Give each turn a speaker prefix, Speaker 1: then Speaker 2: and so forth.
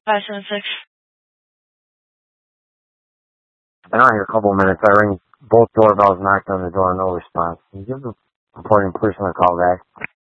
Speaker 1: 576.
Speaker 2: Been on here a couple of minutes. I ring both doorbells, knocked on the door, no response. Can you give the reporting person a call back?